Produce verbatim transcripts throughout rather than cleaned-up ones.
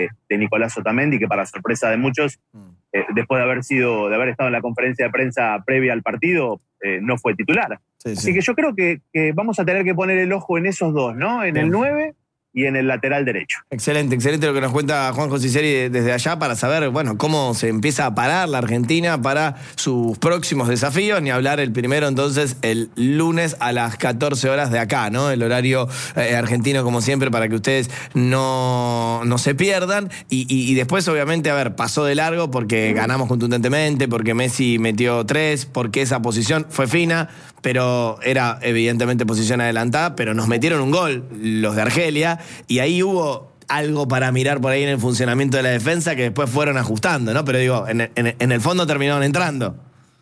de Nicolás Otamendi, que para sorpresa de muchos, eh, después de haber sido, de haber estado en la conferencia de prensa previa al partido, eh, no fue titular. Sí, Así sí. que yo creo que, que vamos a tener que poner el ojo en esos dos, ¿no? En Bien. el nueve y en el lateral derecho. Excelente, excelente lo que nos cuenta Juanjo Ciceri desde allá para saber, bueno, cómo se empieza a parar la Argentina para sus próximos desafíos, ni hablar el primero entonces el lunes a las catorce horas de acá, ¿no? El horario eh, argentino como siempre para que ustedes no, no se pierdan y, y, y después obviamente, a ver, pasó de largo porque ganamos contundentemente, porque Messi metió tres, porque esa posición fue fina, pero era evidentemente posición adelantada, pero nos metieron un gol los de Argelia y ahí hubo algo para mirar por ahí en el funcionamiento de la defensa que después fueron ajustando, ¿no? Pero digo, en, en, en el fondo terminaron entrando.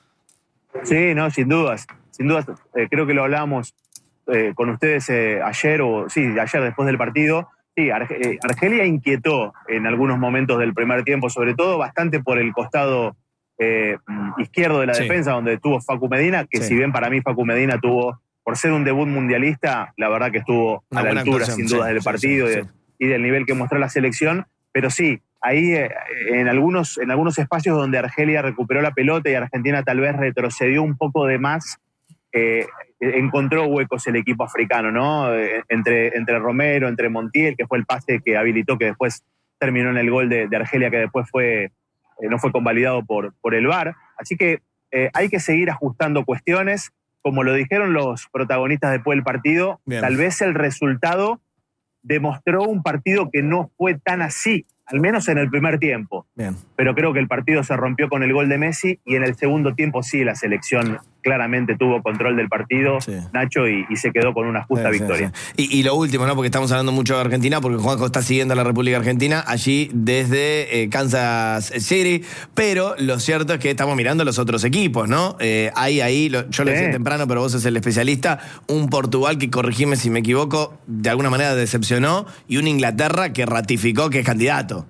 Sí, no, sin dudas. Sin dudas, eh, creo que lo hablábamos eh, con ustedes eh, ayer, o sí, ayer después del partido. Sí, Arge eh, Argelia inquietó en algunos momentos del primer tiempo, sobre todo bastante por el costado eh, izquierdo de la Sí. defensa, donde tuvo Facu Medina, que Sí. si bien para mí Facu Medina tuvo, por ser un debut mundialista, la verdad que estuvo Una a la buena altura, actuación, sin dudas, sí, del sí, partido sí, y, de, sí. y del nivel que mostró la selección. Pero sí, ahí eh, en, algunos, en algunos espacios donde Argelia recuperó la pelota y Argentina tal vez retrocedió un poco de más, eh, encontró huecos el equipo africano, ¿no? Eh, entre, entre Romero, entre Montiel, que fue el pase que habilitó, que después terminó en el gol de, de Argelia, que después fue, eh, no fue convalidado por, por el V A R. Así que eh, hay que seguir ajustando cuestiones. Como lo dijeron los protagonistas después del partido, Bien. tal vez el resultado demostró un partido que no fue tan así, al menos en el primer tiempo. Bien. Pero creo que el partido se rompió con el gol de Messi y en el segundo tiempo sí la selección claramente tuvo control del partido, Sí. Nacho, y, y se quedó con una justa Sí, sí, victoria. sí. Y, y lo último, ¿no? Porque estamos hablando mucho de Argentina, porque Juanjo está siguiendo a la República Argentina allí desde eh, Kansas City, pero lo cierto es que estamos mirando los otros equipos, ¿no? Eh, ahí, ahí, lo, yo lo Sí. decía temprano, pero vos sos el especialista, un Portugal que, corregime si me equivoco, de alguna manera decepcionó, y una Inglaterra que ratificó que es candidato.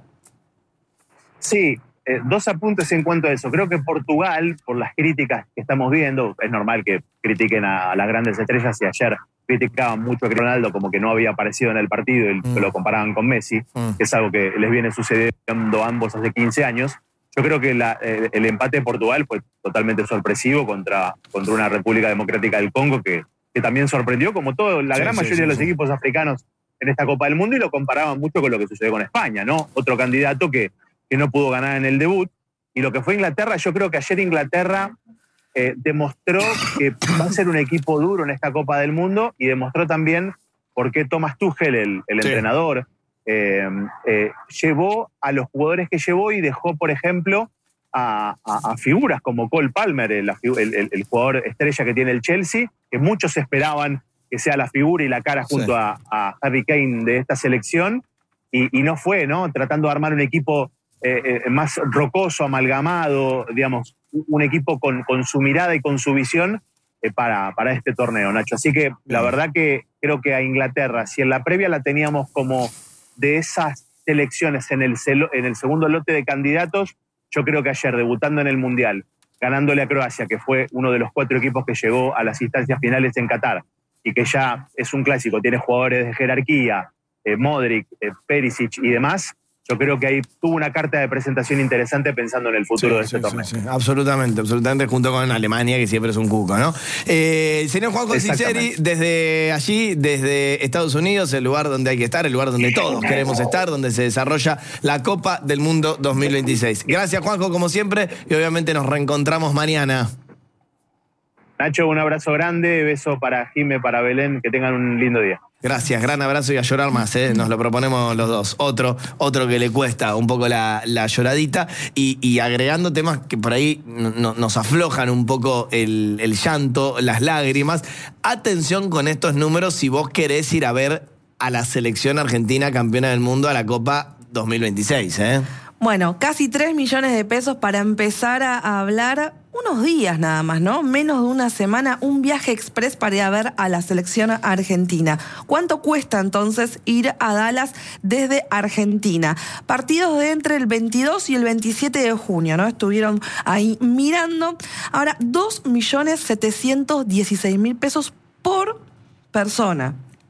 Sí, eh, dos apuntes en cuanto a eso. Creo que Portugal, por las críticas que estamos viendo, es normal que critiquen a, a las grandes estrellas, y ayer criticaban mucho a Ronaldo como que no había aparecido en el partido y Mm. lo comparaban con Messi, Mm. que es algo que les viene sucediendo a ambos hace quince años. Yo creo que la, eh, el empate de Portugal fue totalmente sorpresivo contra, contra una República Democrática del Congo que, que también sorprendió, como todo, la Sí, gran sí, mayoría sí, de los sí. equipos africanos en esta Copa del Mundo, y lo comparaban mucho con lo que sucedió con España, ¿no? Otro candidato que, que no pudo ganar en el debut. Y lo que fue Inglaterra, yo creo que ayer Inglaterra eh, demostró que va a ser un equipo duro en esta Copa del Mundo, y demostró también por qué Thomas Tuchel, el, el Sí. entrenador, eh, eh, llevó a los jugadores que llevó y dejó, por ejemplo, a, a, a figuras como Cole Palmer, el, el, el, el jugador estrella que tiene el Chelsea, que muchos esperaban que sea la figura y la cara junto Sí. a, a Harry Kane de esta selección, y, y no fue, ¿no? Tratando de armar un equipo eh, eh, más rocoso, amalgamado, digamos, un equipo con, con su mirada y con su visión eh, para, para este torneo, Nacho. Así que la verdad que creo que a Inglaterra, si en la previa la teníamos como de esas selecciones en el, celo, en el segundo lote de candidatos, yo creo que ayer, debutando en el Mundial, ganándole a Croacia, que fue uno de los cuatro equipos que llegó a las instancias finales en Qatar, y que ya es un clásico, tiene jugadores de jerarquía, eh, Modric, eh, Perisic y demás, yo creo que ahí tuvo una carta de presentación interesante pensando en el futuro Sí, de este sí, torneo. sí, sí. Absolutamente, absolutamente, junto con Alemania, que siempre es un cuco, ¿no? Eh, señor Juanjo Ciceri, desde allí, desde Estados Unidos, el lugar donde hay que estar, el lugar donde todos queremos estar, donde se desarrolla la Copa del Mundo dos mil veintiséis. Gracias, Juanjo, como siempre, y obviamente nos reencontramos mañana. Nacho, un abrazo grande, beso para Jime, para Belén, que tengan un lindo día. Gracias, gran abrazo, y a llorar más, ¿eh? Nos lo proponemos los dos. Otro, otro que le cuesta un poco la, la lloradita, y, y agregando temas que por ahí no, no, nos aflojan un poco el, el llanto, las lágrimas. Atención con estos números si vos querés ir a ver a la selección argentina campeona del mundo a la Copa dos mil veintiséis, ¿eh? Bueno, casi tres millones de pesos para empezar a, a hablar unos días nada más, ¿no? Menos de una semana, un viaje express para ir a ver a la selección argentina. ¿Cuánto cuesta entonces ir a Dallas desde Argentina? Partidos de entre el veintidós y el veintisiete de junio, ¿no? Estuvieron ahí mirando. Ahora, dos millones setecientos dieciséis mil pesos por persona.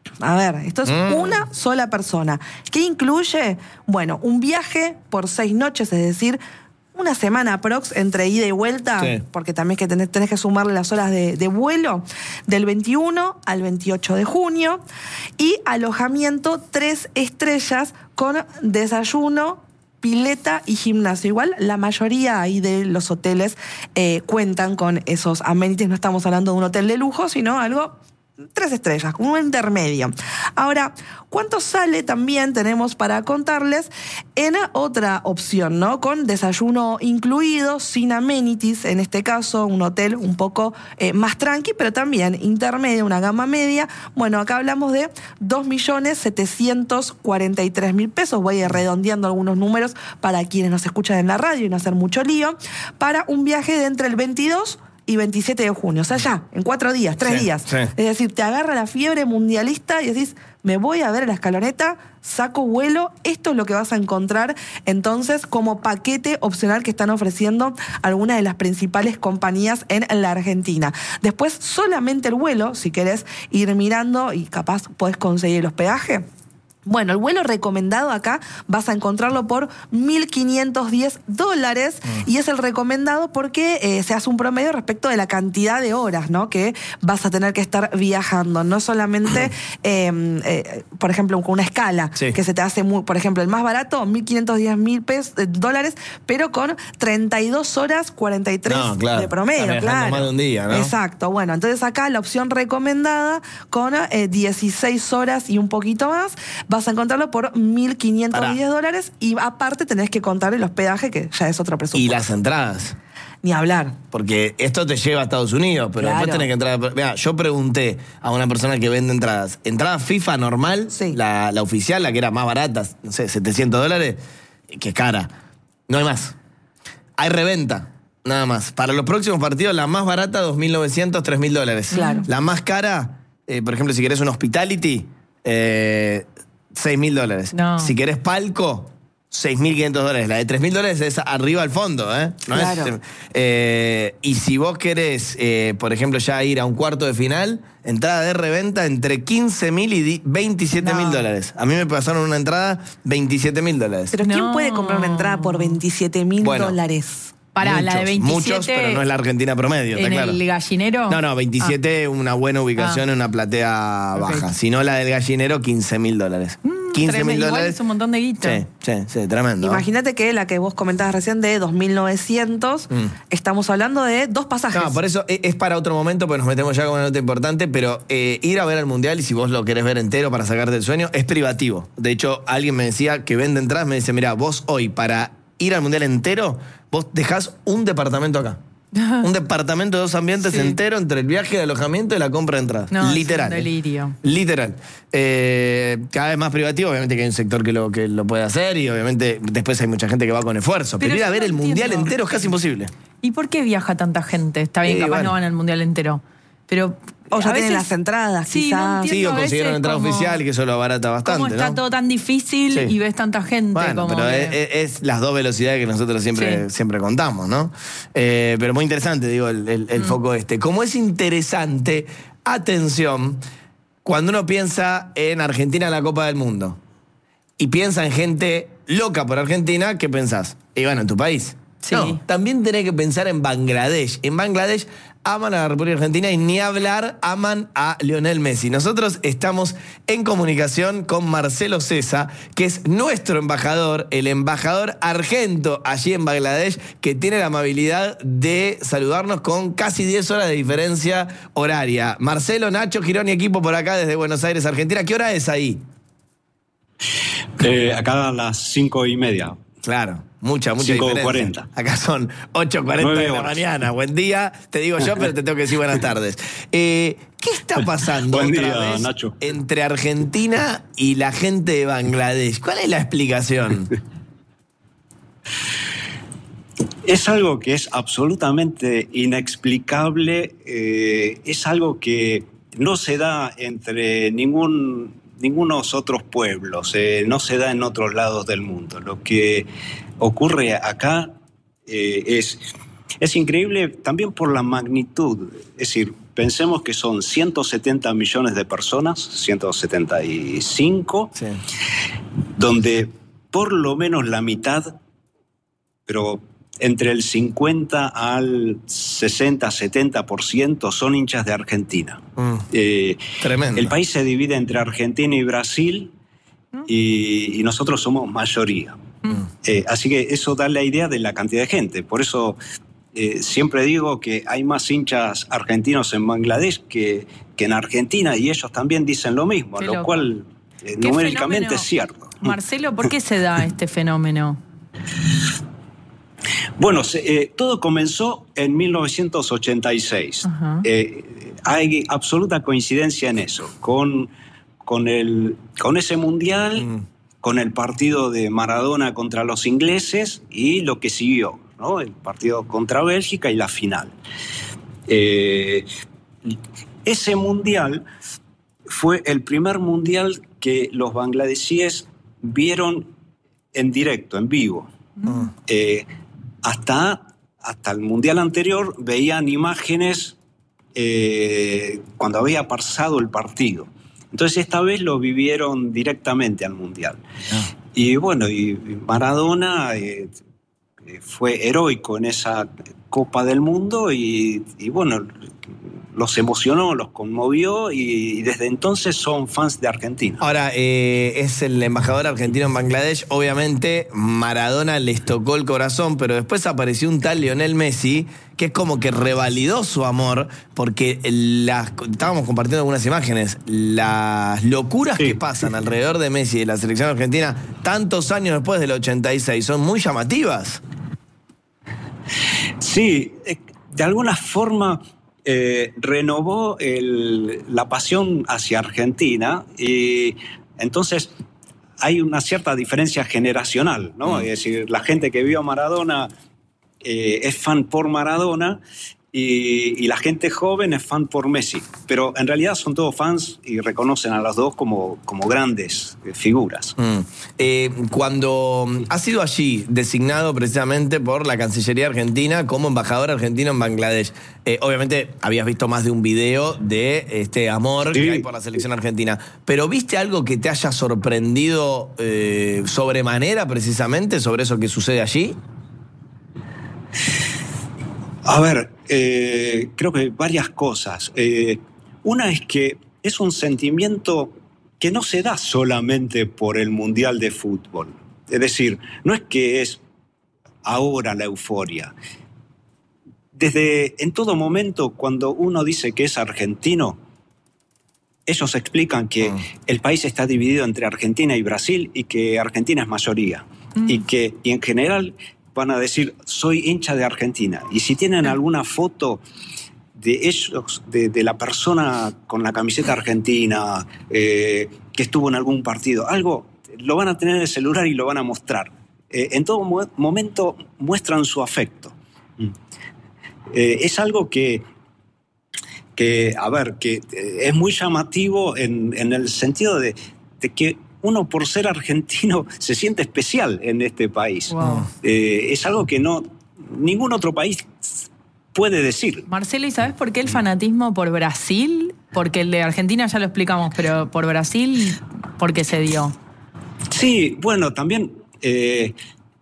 A ver, esto es Mm. una sola persona. ¿Qué incluye? Bueno, un viaje por seis noches, es decir, una semana aprox entre ida y vuelta, Sí. porque también que tenés, tenés que sumarle las horas de, de vuelo, del veintiuno al veintiocho de junio, y alojamiento tres estrellas con desayuno, pileta y gimnasio. Igual la mayoría ahí de los hoteles eh, cuentan con esos amenities. No estamos hablando de un hotel de lujo, sino algo tres estrellas, un intermedio. Ahora, ¿cuánto sale? También tenemos para contarles en otra opción, ¿no? Con desayuno incluido, sin amenities, en este caso un hotel un poco eh, más tranqui, pero también intermedio, una gama media. Bueno, acá hablamos de dos millones setecientos cuarenta y tres mil pesos. Voy a ir redondeando algunos números para quienes nos escuchan en la radio y no hacer mucho lío, para un viaje de entre el veintidós y veintisiete de junio, o sea, ya, en cuatro días, tres Sí, días. sí. Es decir, te agarra la fiebre mundialista y decís, me voy a ver la escaloneta, saco vuelo, esto es lo que vas a encontrar entonces como paquete opcional que están ofreciendo algunas de las principales compañías en la Argentina. Después, solamente el vuelo, si querés ir mirando y capaz podés conseguir los peajes. Bueno, el vuelo recomendado acá vas a encontrarlo por mil quinientos diez dólares mm. y es el recomendado porque eh, se hace un promedio respecto de la cantidad de horas, ¿no? Que vas a tener que estar viajando. No solamente, eh, eh, por ejemplo, con una escala sí. que se te hace, muy, por ejemplo, el más barato, mil quinientos diez mil pesos, eh, dólares, pero con treinta y dos horas cuarenta y tres no, claro. de promedio, Está claro. más de un día, ¿no? Exacto. Bueno, entonces acá la opción recomendada con eh, dieciséis horas y un poquito más, vas a encontrarlo por mil quinientos diez dólares y aparte tenés que contar el hospedaje, que ya es otro presupuesto. Y las entradas. Ni hablar. Porque esto te lleva a Estados Unidos, pero Claro. después tenés que entrar. Mira, yo pregunté a una persona que vende entradas. ¿Entrada FIFA normal? Sí. La, la oficial, la que era más barata, no sé, setecientos dólares, que es cara. No hay más. Hay reventa, nada más. Para los próximos partidos, la más barata, dos mil novecientos, tres mil dólares. Claro. La más cara, eh, por ejemplo, si querés un hospitality, eh, seis mil dólares. No. Si querés palco, seis mil quinientos dólares. La de tres mil dólares es arriba al fondo, ¿eh? No Claro. es, eh, y si vos querés, eh, por ejemplo, ya ir a un cuarto de final, entrada de reventa entre quince mil y veintisiete mil No. dólares. A mí me pasaron una entrada veintisiete mil dólares. Pero ¿quién No. puede comprar una entrada por veintisiete mil Bueno. dólares? Pará, la de veintisiete. Muchos, pero no es la Argentina promedio, ¿está ¿En claro? el gallinero? No, no, veintisiete, una buena ubicación Ah. en una platea Ok. baja. Si no, la del gallinero, quince mil dólares. quince mil Tremendo, igual dólares. es un montón de guita. Sí, sí, sí, tremendo. Imagínate que la que vos comentabas recién de dos mil novecientos, Mm. estamos hablando de dos pasajes. No, por eso es es para otro momento, porque nos metemos ya con una nota importante, pero eh, ir a ver al Mundial, y si vos lo querés ver entero para sacarte el sueño, es privativo. De hecho, alguien me decía que vende entradas, me dice, mira, vos hoy para ir al Mundial entero, vos dejás un departamento acá. Un departamento de dos ambientes Sí. entero entre el viaje de alojamiento y la compra de entradas. No, Literal. es un delirio. Literal. Eh, cada vez más privativo, obviamente que hay un sector que lo, que lo puede hacer y obviamente después hay mucha gente que va con esfuerzo. Pero, Pero ir a yo ver no el Mundial entiendo. entero es casi imposible. ¿Y por qué viaja tanta gente? Está bien, Eh, capaz bueno. no van al mundial entero. Pero. O ya a tienen veces- las entradas, Sí, no quizás. entiendo Sí, o a veces consiguieron entrada cómo- oficial, que eso lo abarata bastante, ¿Cómo está ¿no? todo tan difícil Sí. y ves tanta gente? Bueno, como pero que- es, es las dos velocidades que nosotros siempre, Sí. siempre contamos, ¿no? Eh, pero muy interesante, digo, el, el- el Mm. foco este. Como es interesante, atención, cuando uno piensa en Argentina en la Copa del Mundo y piensa en gente loca por Argentina, ¿qué pensás? Y bueno, en tu país. Sí. No, también tenés que pensar en Bangladesh. En Bangladesh aman a la República Argentina y ni hablar aman a Lionel Messi. Nosotros estamos en comunicación con Marcelo Cesa, que es nuestro embajador, el embajador argento allí en Bangladesh, que tiene la amabilidad de saludarnos con casi diez horas de diferencia horaria. Marcelo, Nacho, Girón y equipo por acá desde Buenos Aires, Argentina. ¿Qué hora es ahí? Eh, acá a las cinco y media. Claro, mucha, mucha cinco diferencia. cuarenta. Acá son ocho cuarenta de Nueve la horas. mañana. Buen día, te digo yo, pero te tengo que decir buenas tardes. Eh, ¿Qué está pasando Buen otra día, vez Nacho. entre Argentina y la gente de Bangladesh? ¿Cuál es la explicación? Es algo que es absolutamente inexplicable, eh, es algo que no se da entre ningún, ningunos otros pueblos, eh, no se da en otros lados del mundo. Lo que ocurre acá eh, es Es increíble también por la magnitud. Es decir, pensemos que son ciento setenta millones de personas, ciento setenta y cinco, sí. donde por lo menos la mitad, pero entre el cincuenta al sesenta, setenta por ciento son hinchas de Argentina. Mm. Eh, Tremendo. El país se divide entre Argentina y Brasil y, y nosotros somos mayoría. Mm. Eh, así que eso da la idea de la cantidad de gente. Por eso eh, siempre digo que hay más hinchas argentinos en Bangladesh que, que en Argentina, y ellos también dicen lo mismo, Qué lo loco. cual eh, numéricamente fenómeno? Es cierto. Marcelo, ¿por qué se da este fenómeno? Bueno, eh, todo comenzó en mil novecientos ochenta y seis. Uh-huh. Eh, hay absoluta coincidencia en eso, con, con, el, con ese mundial, mm. con el partido de Maradona contra los ingleses y lo que siguió, ¿no? El partido contra Bélgica y la final. Eh, ese mundial fue el primer mundial que los bangladesíes vieron en directo, en vivo. Mm. Eh, Hasta, hasta el mundial anterior veían imágenes eh, cuando había pasado el partido. Entonces esta vez lo vivieron directamente al mundial. Ah. Y bueno, y Maradona eh, fue heroico en esa Copa del Mundo y, y bueno, los emocionó, los conmovió y, y desde entonces son fans de Argentina. Ahora, eh, es el embajador argentino en Bangladesh. Obviamente Maradona les tocó el corazón, pero después apareció un tal Lionel Messi que es como que revalidó su amor, porque las, estábamos compartiendo algunas imágenes, las locuras sí. que pasan alrededor de Messi y de la selección argentina tantos años después del ochenta y seis son muy llamativas. Sí, de alguna forma eh, renovó el, la pasión hacia Argentina y entonces hay una cierta diferencia generacional, ¿no? Mm. Es decir, la gente que vio a Maradona eh, es fan por Maradona y, y la gente joven es fan por Messi, pero en realidad son todos fans y reconocen a los dos como, como grandes figuras. Mm. Eh, cuando has sido allí designado precisamente por la Cancillería Argentina como embajador argentino en Bangladesh, eh, obviamente habías visto más de un video de este amor sí. que hay por la selección argentina, pero ¿viste algo que te haya sorprendido eh, sobremanera precisamente sobre eso que sucede allí? A ver, eh, creo que varias cosas. Eh, una es que es un sentimiento que no se da solamente por el Mundial de Fútbol. Es decir, no es que es ahora la euforia. Desde en todo momento, cuando uno dice que es argentino, ellos explican que mm. el país está dividido entre Argentina y Brasil y que Argentina es mayoría. Mm. Y que y en general van a decir, soy hincha de Argentina. Y si tienen alguna foto de ellos, de, de la persona con la camiseta argentina, eh, que estuvo en algún partido, algo, lo van a tener en el celular y lo van a mostrar. Eh, en todo mo- momento muestran su afecto. Eh, es algo que, que, a ver, que eh, es muy llamativo en, en el sentido de, de que uno por ser argentino se siente especial en este país. Wow. Eh, es algo que no ningún otro país puede decir. Marcelo, ¿y sabes por qué el fanatismo por Brasil? Porque el de Argentina ya lo explicamos, pero por Brasil, ¿por qué se dio? Sí, bueno, también, eh,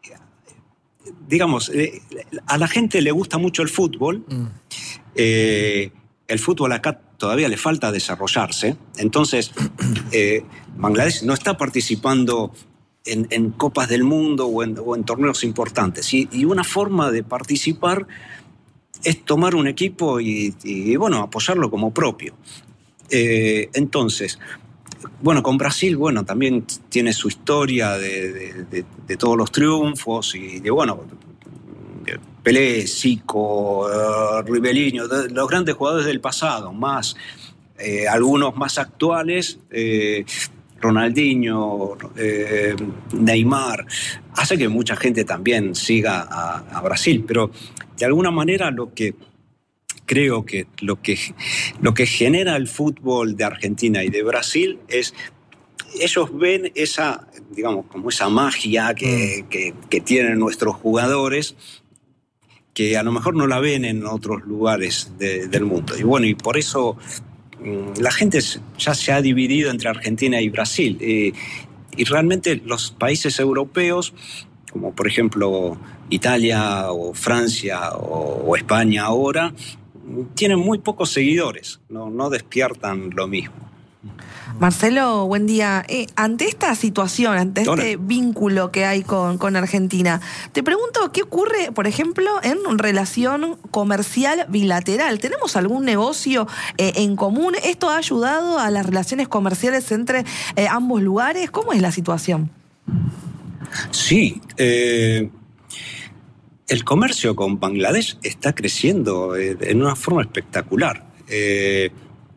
digamos, eh, a la gente le gusta mucho el fútbol. Mm. Eh, el fútbol acá todavía le falta desarrollarse. Entonces, eh, Bangladesh no está participando en, en Copas del Mundo o en, o en torneos importantes. Y, y una forma de participar es tomar un equipo y, y bueno, apoyarlo como propio. Eh, entonces, bueno, con Brasil, bueno, también tiene su historia de, de, de, de todos los triunfos y de, bueno, de Pelé, Zico, uh, Ribeirinho, de, los grandes jugadores del pasado, más eh, algunos más actuales, eh, Ronaldinho, eh, Neymar, hace que mucha gente también siga a, a Brasil, pero de alguna manera lo que creo que lo que lo que genera el fútbol de Argentina y de Brasil es ellos ven esa, digamos, como esa magia que, que, que tienen nuestros jugadores, que a lo mejor no la ven en otros lugares de, del mundo. Y bueno, y por eso mmm, la gente ya se ha dividido entre Argentina y Brasil. Eh, y realmente los países europeos, como por ejemplo Italia o Francia o, o España ahora, tienen muy pocos seguidores, no, no despiertan lo mismo. Marcelo, buen día. Eh, ante esta situación, ante este Hola. vínculo que hay con, con Argentina, te pregunto, ¿qué ocurre, por ejemplo, en relación comercial bilateral? ¿Tenemos algún negocio eh, en común? ¿Esto ha ayudado a las relaciones comerciales entre eh, ambos lugares? ¿Cómo es la situación? Sí, eh, el comercio con Bangladesh está creciendo eh, en una forma espectacular. Eh,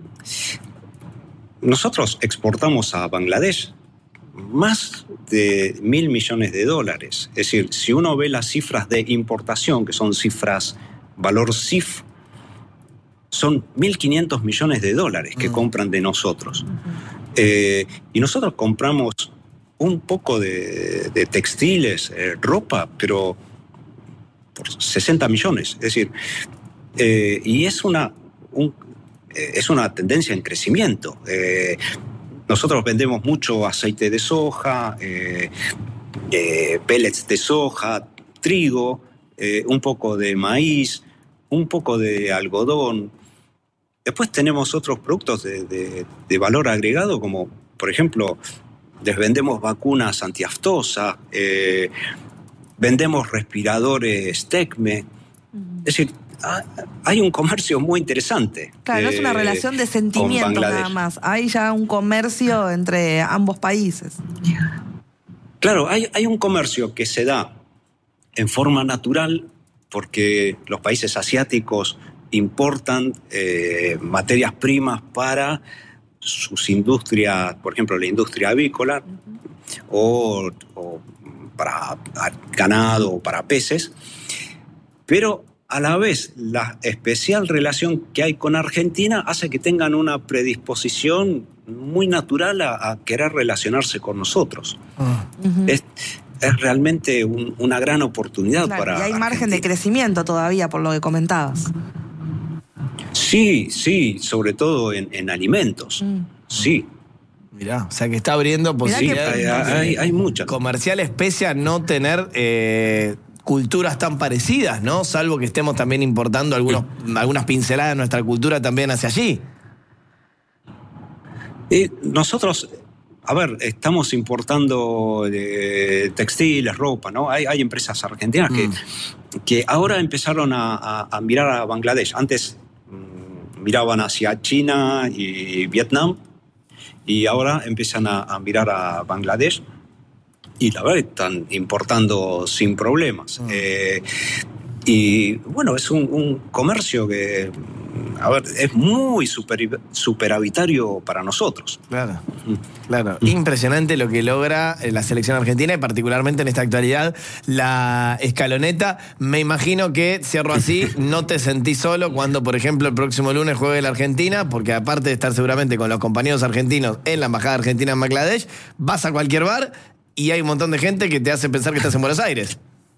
nosotros exportamos a Bangladesh más de mil millones de dólares. Es decir, si uno ve las cifras de importación, que son cifras valor C I F, son mil quinientos millones de dólares que mm. compran de nosotros. Eh, y nosotros compramos un poco de, de textiles, eh, ropa, pero por sesenta millones. Es decir, eh, y es una, un, eh, es una tendencia en crecimiento. Eh, nosotros vendemos mucho aceite de soja, eh, eh, pellets de soja, trigo, eh, un poco de maíz, un poco de algodón. Después tenemos otros productos de, de, de valor agregado, como por ejemplo, les vendemos vacunas antiaftosa, eh, vendemos respiradores TECME. Es decir, hay un comercio muy interesante. Claro, eh, no es una relación de sentimientos nada más. Hay ya un comercio entre ambos países. Claro, hay, hay un comercio que se da en forma natural porque los países asiáticos importan eh, materias primas para sus industrias, por ejemplo, la industria avícola, uh-huh. o, o para ganado o para peces, pero a la vez la especial relación que hay con Argentina hace que tengan una predisposición muy natural a, a querer relacionarse con nosotros. Uh-huh. Es, es realmente un, una gran oportunidad, claro, para y hay Argentina. Margen de crecimiento todavía, por lo que comentabas. Sí, sí, sobre todo en, en alimentos, mm. sí. Mirá, o sea que está abriendo posibilidades. Sí, hay, hay, hay muchas. Comerciales pese a no tener eh, culturas tan parecidas, ¿no? Salvo que estemos también importando algunos, sí. algunas pinceladas de nuestra cultura también hacia allí. Eh, nosotros, a ver, estamos importando eh, textiles, ropa, ¿no? Hay, hay empresas argentinas mm. que, que ahora empezaron a, a, a mirar a Bangladesh. Antes miraban hacia China y Vietnam y ahora empiezan a, a mirar a Bangladesh y la verdad están importando sin problemas. Mm. Eh, y bueno, es un, un comercio que, a ver, es muy super, superavitario para nosotros. Claro, claro. Mm. Impresionante lo que logra la selección argentina y particularmente en esta actualidad la escaloneta. Me imagino que, cierro así, no te sentís solo cuando, por ejemplo, el próximo lunes juegue la Argentina, porque aparte de estar seguramente con los compañeros argentinos en la Embajada Argentina en Bangladesh, vas a cualquier bar y hay un montón de gente que te hace pensar que estás en Buenos Aires.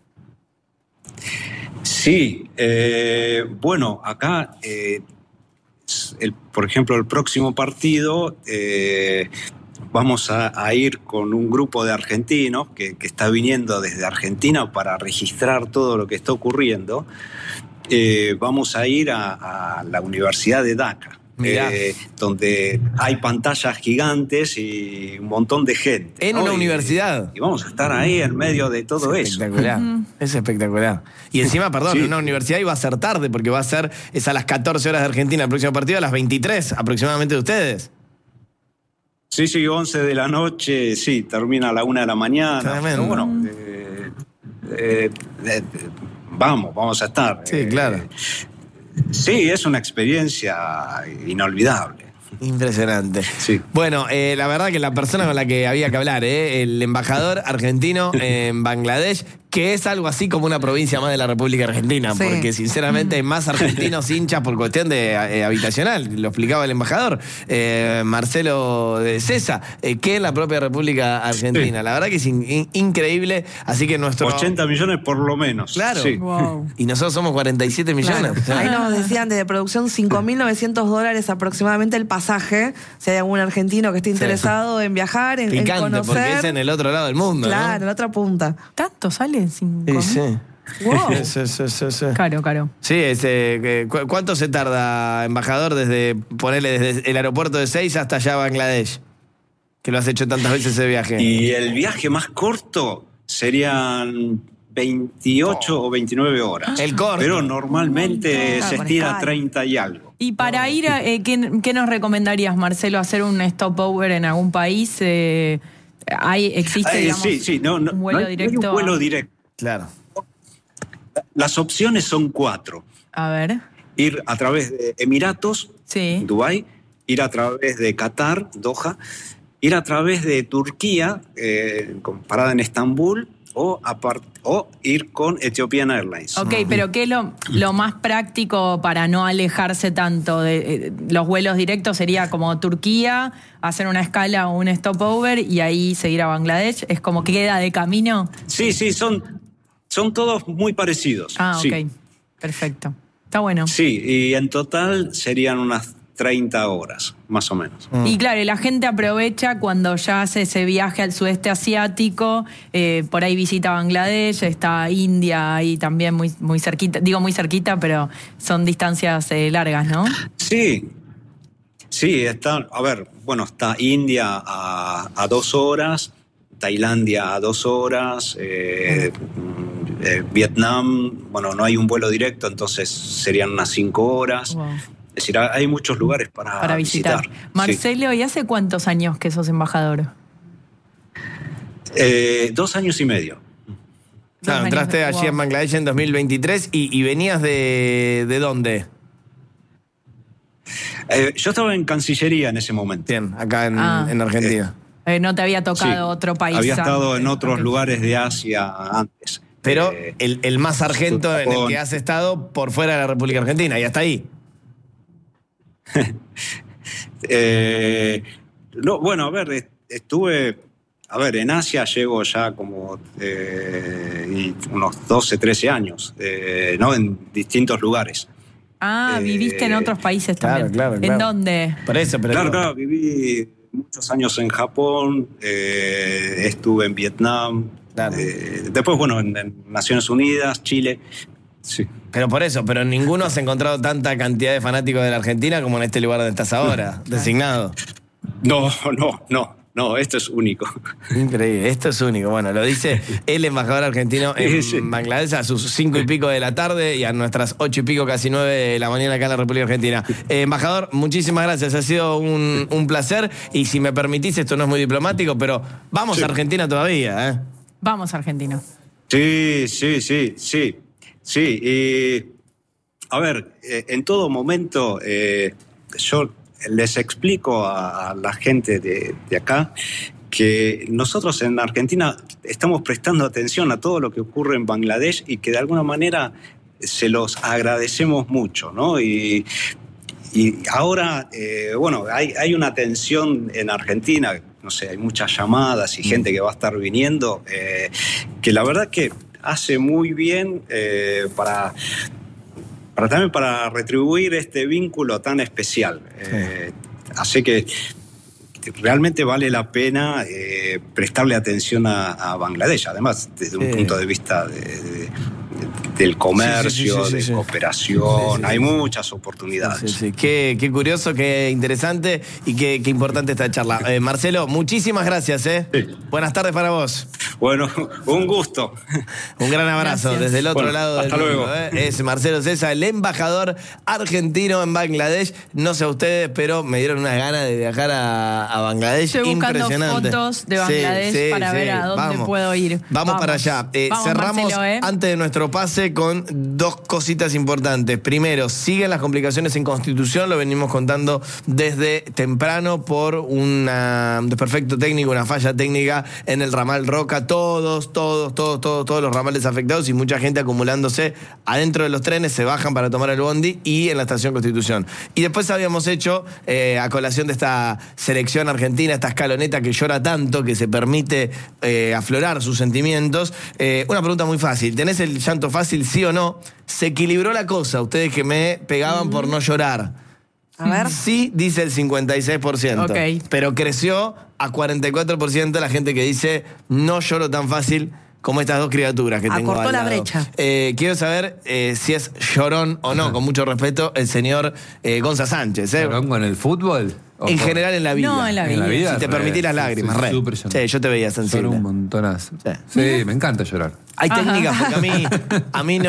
Sí, eh, bueno, acá, eh, el, por ejemplo, el próximo partido eh, vamos a, a ir con un grupo de argentinos que, que está viniendo desde Argentina para registrar todo lo que está ocurriendo. Eh, vamos a ir a, a la Universidad de Dhaka, eh, donde hay pantallas gigantes y un montón de gente. En ¿no? una y, universidad. Y vamos a estar ahí en medio de todo es eso. Espectacular, uh-huh. Es espectacular. Y encima, perdón, sí. en una universidad iba a ser tarde, porque va a ser, es a las catorce horas de Argentina el próximo partido, a las veintitrés aproximadamente de ustedes. Sí, sí, once de la noche, sí, termina a la una de la mañana. Tremendo. Pero bueno, eh, eh, eh, vamos, vamos a estar. Sí, eh, claro. Sí, es una experiencia inolvidable. Impresionante. Sí. Bueno, eh, la verdad que la persona con la que había que hablar, eh, el embajador argentino en Bangladesh, que es algo así como una provincia más de la República Argentina, Sí. porque sinceramente hay más argentinos hinchas por cuestión de eh, habitacional, lo explicaba el embajador eh, Marcelo de César, eh, que en la propia República Argentina. Sí. La verdad que es in- in- increíble, así que nuestro... ochenta millones por lo menos. Claro. Sí. Wow. Y nosotros somos cuarenta y siete millones. Claro. O sea, Ahí nos decían de producción cinco mil novecientos dólares aproximadamente el pasaje. Si hay algún argentino que esté interesado en viajar, en, en picante, conocer. porque es en el otro lado del mundo, Claro, ¿no? en la otra punta. ¿Tanto sale? Cinco Sí, mil? sí. Wow. Sí, sí, sí, sí. Caro, caro. Sí, ese, que- ¿cu- ¿cuánto se tarda, embajador, desde ponerle desde el aeropuerto de Seis hasta allá a Bangladesh? Que lo has hecho tantas veces ese viaje. Y el viaje más corto serían veintiocho o veintinueve horas. El corto. Pero normalmente Claro, se con estira a escala. treinta y algo. Y para ir, a, eh, ¿qué, qué nos recomendarías, Marcelo? ¿Hacer un stopover en algún país? Eh, ¿hay, ¿Existe, Eh, digamos, sí, sí, no, no, un vuelo no hay- no hay directo? un vuelo directo. Claro. Las opciones son cuatro. A ver, Ir a través de Emiratos, sí. Dubái, ir a través de Qatar, Doha, ir a través de Turquía, eh, con parada en Estambul, o, apart- o ir con Ethiopian Airlines. Ok, pero ¿qué es lo, lo más práctico para no alejarse tanto de eh, los vuelos directos? Sería como Turquía, hacer una escala o un stopover y ahí seguir a Bangladesh. ¿Es como que queda de camino? Sí, sí, son, son todos muy parecidos. Ah, sí. ok. Perfecto. Está bueno. Sí, y en total serían unas treinta horas, más o menos. Y claro, y la gente aprovecha cuando ya hace ese viaje al sudeste asiático, eh, por ahí visita Bangladesh, está India ahí también muy, muy cerquita, digo muy cerquita, pero son distancias eh, largas, ¿no? Sí, sí, está, a ver, bueno, está India a, a dos horas, Tailandia a dos horas, eh, eh, Vietnam, bueno, no hay un vuelo directo, entonces serían unas cinco horas. Wow. Es decir, hay muchos lugares para, Para visitar. Sí. Marcelo, ¿y hace cuántos años que sos embajador? Eh, dos años y medio. Claro, Dos entraste años, allí wow. en Bangladesh en dos mil veintitrés y, y venías de, de dónde? Eh, yo estaba en Cancillería en ese momento. Bien, acá en, Ah. en Argentina. Eh, no te había tocado Sí. otro país. Había estado antes. en otros Ok. lugares de Asia antes. Pero Eh, el, el más sargento en el Japón. que has estado por fuera de la República Argentina, y hasta ahí. Eh, no, bueno, a ver, est- estuve, a ver, en Asia llego ya como eh, y unos doce, trece años, eh, ¿no? En distintos lugares. Ah, Eh, viviste en otros países claro, también. claro, claro. ¿En dónde? Por eso, pero. Claro, claro, viví muchos años en Japón, eh, estuve en Vietnam, Claro. eh, después, bueno, en, en Naciones Unidas, Chile, sí. Pero por eso, pero en ninguno has encontrado tanta cantidad de fanáticos de la Argentina como en este lugar donde estás ahora, designado. No, no, no, no, esto es único. Increíble, esto es único. Bueno, lo dice el embajador argentino en Sí, sí. Bangladesh a sus cinco y pico de la tarde y a nuestras ocho y pico, casi nueve de la mañana acá en la República Argentina. Eh, embajador, muchísimas gracias, ha sido un, un placer y si me permitís, esto no es muy diplomático, pero vamos Sí. a Argentina todavía, ¿eh? Vamos, argentino. Sí, sí, sí, sí, sí. Y, a ver, eh, en todo momento eh, yo les explico a, a la gente de, de acá que nosotros en Argentina estamos prestando atención a todo lo que ocurre en Bangladesh y que de alguna manera se los agradecemos mucho, ¿no? Y, y ahora, eh, bueno, hay, hay una tensión en Argentina, no sé, hay muchas llamadas y gente que va a estar viniendo, eh, que la verdad que hace muy bien eh, para, para también para retribuir este vínculo tan especial. Eh, así que realmente vale la pena eh, prestarle atención a, a Bangladesh, además desde un Sí. punto de vista de, de- del comercio, Sí, sí, sí, sí, de sí. cooperación, Sí, sí, hay sí. muchas oportunidades. Sí, sí. Qué, qué curioso, qué interesante y qué, qué importante esta charla. Eh, Marcelo, muchísimas gracias, ¿eh? Sí. Buenas tardes para vos. Bueno, un gusto. Un gran abrazo Gracias. desde el otro Bueno, lado del hasta mundo, luego. ¿eh? Es Marcelo César, el embajador argentino en Bangladesh. No sé a ustedes, pero me dieron unas ganas de viajar a, a Bangladesh. Estoy buscando Impresionante. fotos de Sí, Bangladesh sí, para sí. ver a dónde Vamos. puedo ir. Vamos, Vamos. para allá. Eh, Vamos, cerramos Marcelo, ¿eh? antes de nuestro pase con dos cositas importantes. Primero, siguen las complicaciones en Constitución, lo venimos contando desde temprano por una- un desperfecto técnico, una falla técnica en el ramal Roca. a todos, todos, todos, todos, todos los ramales afectados y mucha gente acumulándose adentro de los trenes, se bajan para tomar el bondi y en la estación Constitución. Y después habíamos hecho, eh, a colación de esta selección argentina, esta escaloneta que llora tanto, que se permite eh, aflorar sus sentimientos, eh, una pregunta muy fácil. ¿Tenés el llanto fácil, sí o no? Se equilibró la cosa, ustedes que me pegaban mm. por no llorar. A ver. Sí, dice el cincuenta y seis por ciento. Okay. Pero creció a cuarenta y cuatro por ciento la gente que dice no lloro tan fácil como estas dos criaturas que tengo Acortó al la lado. brecha. Eh, quiero saber eh, si es llorón o no, con mucho respeto, el señor eh, Gonza Sánchez. ¿eh? ¿Llorón con el fútbol? En general en la vida. No, en la vida. En la vida, Si te re, permitís las sí, lágrimas, sí, re. súper llorón. Sí, yo te veía sensible. Lloro un montonazo. Sí. Sí, me encanta llorar. Hay técnicas, porque a mí, a mí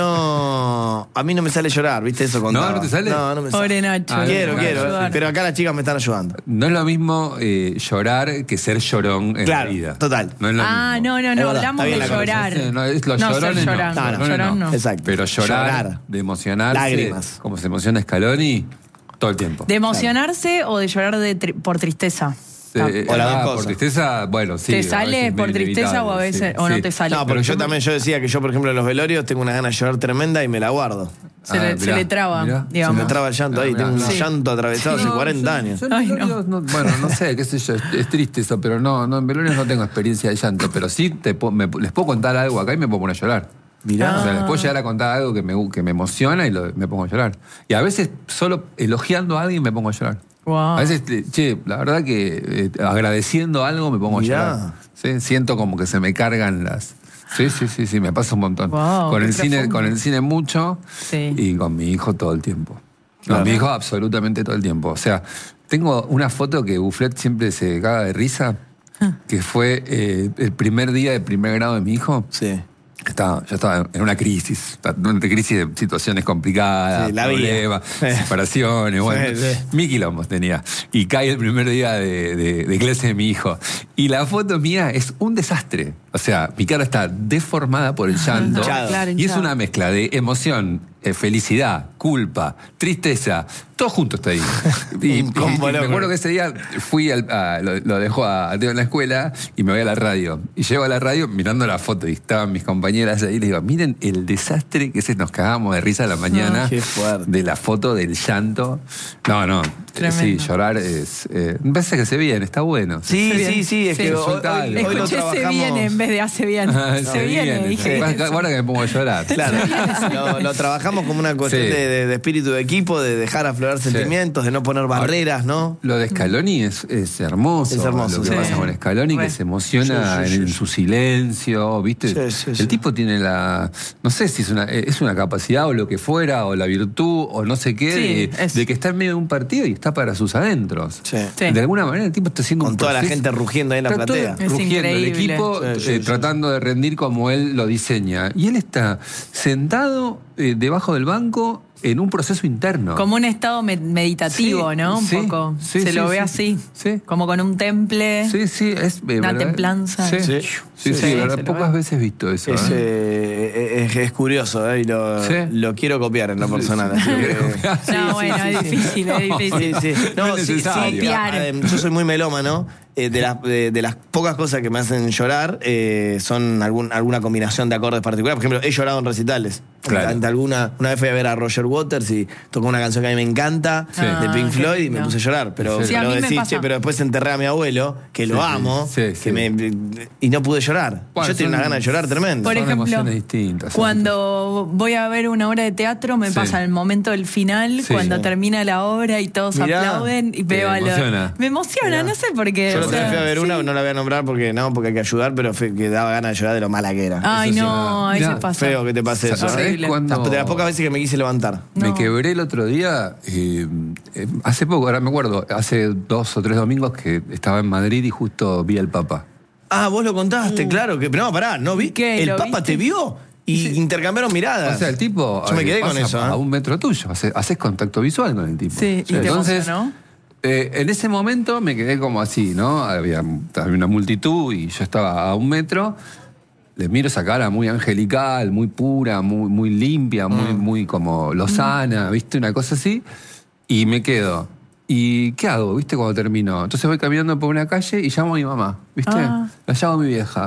no a mí no me sale llorar, ¿viste? Eso contaba. ¿No? ¿No te sale? No, no me sale. Pobre Nacho. Ah, Quiero, no, quiero, ayudar. pero acá las chicas me están ayudando. No es lo mismo eh, llorar que ser llorón en Claro, la vida. total. No es lo Ah, mismo. no, no, Es no, verdad, hablamos está bien de la llorar. conversación. No, es los no, ser llorones no. llorando. No, no, Llorón no. no. Exacto. Pero llorar, Llorar. de emocionarse, Lágrimas. como se emociona Scaloni, todo el tiempo. ¿De emocionarse o de llorar de tri- por tristeza? Eh, O las dos ah, cosas. por tristeza, bueno, sí. ¿Te a veces sale es por medio tristeza o a inevitable, veces sí, o no sí. te sale? No, porque yo también yo decía que yo, por ejemplo, en los velorios tengo una gana de llorar tremenda y me la guardo. Se, Ah, le, se mirá, le traba, mirá. digamos. Se me traba el llanto Ah, ahí, mirá, tengo un no. llanto atravesado hace No, cuarenta yo- años. yo en Ay, no. velorios no- bueno, no sé, qué sé yo, es, es triste eso, pero no, no, en velorios no tengo experiencia de llanto, pero sí te, po- me- les puedo contar algo acá y me puedo poner a llorar. Mirá. O sea, les puedo llegar a contar algo que me, que me emociona y lo- me pongo a llorar. Y a veces solo elogiando a alguien me pongo a llorar. Wow. A veces, eh, che, la verdad que eh, agradeciendo algo me pongo Mirá. a llorar. ¿Sí? Siento como que se me cargan las... Sí, sí, sí, sí, me pasa un montón. Wow, con, qué el cine, profundo. con el cine mucho Sí. y con mi hijo todo el tiempo. No, Claro. mi hijo absolutamente todo el tiempo. O sea, tengo una foto que Bufflet siempre se caga de risa, que fue eh, el primer día de primer grado de mi hijo. Sí. Estaba, yo estaba en una crisis, una crisis de situaciones complicadas, Sí, la vida. problemas, separaciones, bueno, Sí, sí. mil quilombos tenía. Y cae el primer día de, de, de clase de mi hijo. Y la foto mía es un desastre. O sea, mi cara está deformada por el llanto. Hinchado. Claro, Y es hinchado. una mezcla de emoción, eh, felicidad, culpa, tristeza, todo junto está ahí. Y, Un combo y- y me loco. acuerdo que ese día fui al, a- lo, lo dejó a, a Teo en la escuela y me voy a la radio. Y llego a la radio mirando la foto y estaban mis compañeras ahí y les digo, miren el desastre que se nos cagamos de risa a la mañana. Qué fuerte. De la foto del llanto. No, no. Tremendo. Sí, llorar es... Eh, me parece que se viene, está bueno. Sí, sí, sí, es Sí. que hoy, Soltá hoy- algo. hoy lo Escuché se trabajamos. viene en vez de hace bien. Ah, se viene, dije. Ahora que me pongo a llorar. Claro, lo, lo trabajamos como una cuestión Sí. de, de- de espíritu de equipo, de dejar aflorar sentimientos, de no poner barreras, ¿no? Lo de Scaloni es, es hermoso. Es hermoso, Lo que sí. pasa con Scaloni, Re. que se emociona Sí, sí, en, sí, su silencio, ¿viste? Sí, sí, el sí. tipo tiene la. No sé si es una, es una capacidad o lo que fuera, o la virtud, o no sé qué, Sí, de, es- de que está en medio de un partido y está para sus adentros. Sí. Sí. De alguna manera el tipo está haciendo Con un toda la proceso- gente rugiendo ahí en la Está todo platea. Es rugiendo el increíble. equipo, Sí, sí, eh, sí, tratando de rendir como él lo diseña. Y él está sentado eh, debajo del banco en un proceso interno. Como un estado me- meditativo, Sí, ¿no? Un sí, poco. sí, Se sí, lo ve sí. así. Sí. Como con un temple. Sí, sí, es. eh, Una verdad- templanza. Sí, Sí. sí, sí, Sí, sí, sí, verdad, se lo pocas ve. veces he visto eso. Es, ¿eh? eh, es, es curioso, ¿eh? Y lo, Sí. lo quiero copiar en lo personal. así que- No, bueno, es difícil, es difícil. Sí, sí. No No, es sí, necesario. sí, Copiar. eh, yo soy muy melómano. Eh, de, las, de, de las pocas cosas que me hacen llorar eh, son algún, alguna combinación de acordes particular. Por ejemplo, he llorado en recitales. Claro. Ante alguna, una vez fui a ver a Roger Waters y tocó una canción que a mí me encanta, Sí. de Pink Ah, Floyd, qué y me lindo. puse a llorar. Pero, Sí, Sí, a pero mí me decís, pasa. "Che, pero después enterré a mi abuelo, que lo Sí, amo, sí, sí. que me, y no pude llorar. Bueno, yo tenía son- una gana de llorar tremenda. Por Son ejemplo, emociones distintas. cuando voy a ver una obra de teatro, me Sí. pasa el momento del final, Sí. cuando Sí. termina la obra y todos Mirá. aplauden y veo a los. emociona. Me emociona, no sé por qué. Yo o la otra sea, vez fui a ver sí. una, no la voy a nombrar porque no, porque hay que ayudar, pero fue que daba ganas de llorar de lo mala que era. Ay, Eso sí, no, ahí Mirá, se pasa. Feo que te pase eso. ¿Sabés ¿eh? horrible. cuándo- De las pocas veces que me quise levantar. Me No. quebré el otro día, eh, eh, hace poco, ahora me acuerdo, hace dos o tres domingos que estaba en Madrid y justo vi al Papa. Ah, vos lo contaste, claro. que No, pará, ¿no vi? ¿Qué? ¿El ¿Lo Papa viste? te vio? Y intercambiaron miradas. O sea, el tipo Yo me eh, quedé con pasa eso. ¿eh? a un metro tuyo, hace- haces contacto visual con el tipo. Sí, y te Entonces, emocionó. eh, en ese momento me quedé como así, ¿no? Había, había una multitud y yo estaba a un metro. Le miro esa cara muy angelical, muy pura, muy, muy limpia, muy, muy como lozana, ¿viste? Una cosa así. Y me quedo. ¿Y qué hago, viste, cuando termino? Entonces voy caminando por una calle y llamo a mi mamá, ¿viste? Ah. La llamo a mi vieja.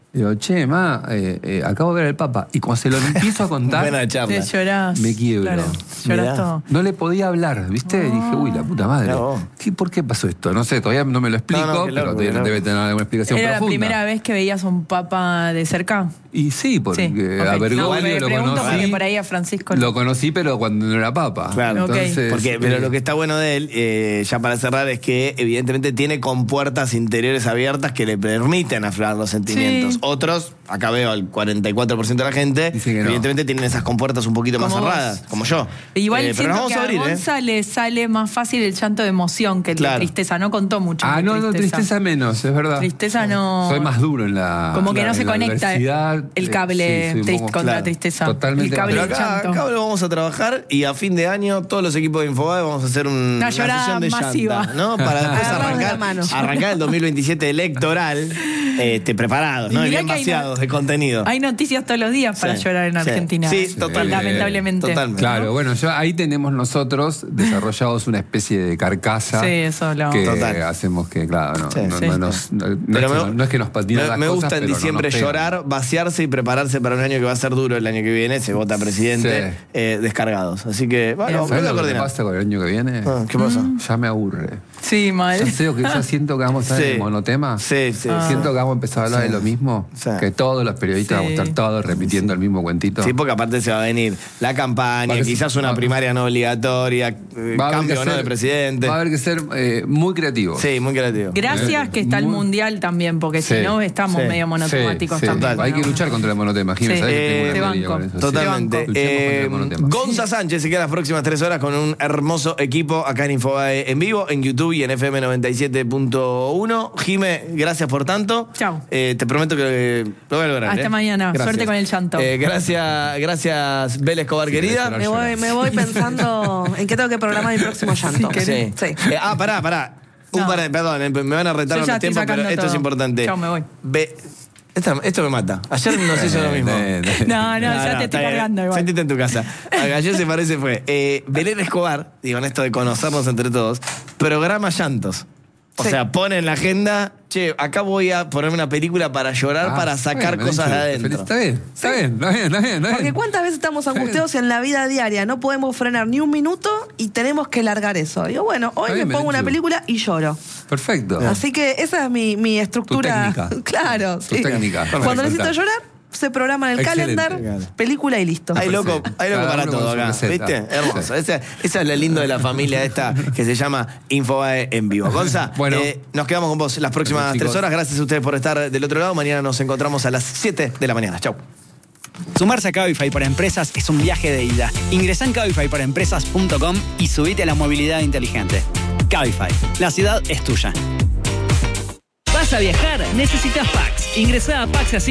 Digo, che, ma, eh, eh, acabo de ver al Papa. Y cuando se lo empiezo a contar, Buena charla. Te llorás. me quiebro. Claro, Mirá. llorás todo. No le podía hablar, ¿viste? Y dije, uy, la puta madre. Mirá vos. ¿Qué, ¿Por qué pasó esto? No sé, todavía no me lo explico, No, no, qué pero loco, debe, qué loco. debe tener alguna explicación ¿Era profunda. la primera vez que veías a un papa de cerca? Y sí, porque Sí, ok. a No, Bergoglio me lo pregunto conocí. porque por ahí a Francisco... Lo conocí, pero cuando no era Papa. Claro. Ok. Entonces, Porque, pero eh, lo que está bueno de él, eh, ya para cerrar, es que evidentemente tiene compuertas interiores abiertas que le permiten aflorar los sentimientos. Sí. Otros, acá veo al cuarenta y cuatro por ciento de la gente, Dice que no. evidentemente tienen esas compuertas un poquito más Como vos. cerradas, como yo. Igual Eh, pero nos siento vamos que a a, abrir, ¿eh? Gonza le sale más fácil el llanto de emoción que el Claro. de tristeza. No contó mucho. Ah, de no, no, tristeza menos, es verdad. Tristeza no... Soy más duro en la. Como que la- no se en la conecta adversidad. el cable Sí, soy un trist- poco- contra claro, tristeza. totalmente el cable Pero del acá, llanto. acá lo vamos a trabajar y a fin de año todos los equipos de Infobae vamos a hacer un- Una una llorada sesión de masiva. llanta, ¿no? Para después Agarrados de la arrancar, mano. arrancar el dos mil veintisiete electoral este, preparados, Y ¿no? Y mirá bien que hay vaciados no- de contenido. Hay noticias todos los días para Sí, llorar en sí. Argentina. Sí, totalmente. Lamentablemente. Totalmente. Claro, bueno, yo, ahí tenemos nosotros desarrollados una especie de carcasa. Sí, eso lo- Que Total. hacemos que, claro, no, Sí, no, sí. no nos- no- no Pero es que, me- no- no es que nos patina Me, las me cosas, gusta en pero no diciembre nos pegan. llorar, vaciarse y prepararse para un año que va a ser duro el año que viene. Se vota presidente, Sí. eh, descargados. Así que, bueno, vamos ¿Sabes a lo que coordinar. pasa con el año que viene? Ah, ¿Qué pasa? Ya me aburre. Sí, mal. Ya, sé que, ya siento que vamos a estar Sí. en monotema. Sí, sí. Siento que vamos a empezar a hablar Sí. de lo mismo. Sí. Que todos los periodistas Sí. vamos a estar todos repitiendo el mismo cuentito. Sí, porque aparte se va a venir la campaña, Va a- quizás una va- primaria no obligatoria, eh, Va a haber cambio que o no ser- de presidente. Va a haber que ser eh, muy creativo. Sí, muy creativo. Gracias que está el Muy- mundial también, porque Sí, si no estamos sí, medio monotemáticos Sí, sí. también. Hay que ¿no? luchar contra el monotema, Jimmy. Sí. ¿Sabés que tengo Eh, una te teoría banco. con eso? Sí. Totalmente. Luchemos contra el Eh, monotema. Gonza Sánchez se queda las próximas tres horas con un hermoso equipo acá en Infobae en vivo, en YouTube y en F M noventa y siete punto uno. Jime, gracias por tanto. Chau. Eh, te prometo que lo voy a lograr. Hasta ¿eh? mañana. Gracias. Suerte con el llanto. Eh, gracias, gracias, Bel Escobar, Sí, querida. gracias. Me voy, me voy pensando en qué tengo que programar mi próximo llanto. Sí. Sí. Eh, ah, pará, pará. Un No. par de- perdón, eh, me van a retar Yo los ya estoy tiempos, pero sacando esto es todo. importante. Chau, me voy. Ve- esta- esto me mata. Ayer nos hizo lo mismo. Eh, eh, No, no, ya No, te no, estoy está bien. cargando igual. Sentite en tu casa. Ayer se parece fue. Eh, Belén Escobar, digo, en esto de conocernos entre todos, programa llantos. O Sí. sea, pone en la agenda, che, acá voy a ponerme una película para llorar, Ah, para sacar bueno, cosas de Melencho, adentro. Está bien, está bien, está bien, está bien. Está Porque bien. cuántas veces estamos angustiados en la vida diaria, no podemos frenar ni un minuto y tenemos que largar eso. Digo, bueno, hoy Está me bien, pongo una Melenchu. película y lloro. Perfecto. Así que esa es mi, mi estructura. Tu técnica. Claro, Tu sí. técnica. Cuando Perfecto. necesito llorar, se programa en el Excelente. calendar, película y listo. Hay loco, Sí. hay loco Cada para uno todo con su acá, receta. ¿viste? Hermoso. Sí. Ese, ese es lo lindo de la familia esta que se llama Infobae en vivo. Gonza, Bueno. eh, nos quedamos con vos las próximas Bueno, chicos. tres horas. Gracias a ustedes por estar del otro lado. Mañana nos encontramos a las siete de la mañana. Chau. Sumarse a Cabify para Empresas es un viaje de ida. Ingresá en cabify para empresas punto com y subite a la movilidad inteligente. Cabify, la ciudad es tuya. ¿Vas a viajar? Necesitas Pax. Ingresá a Pax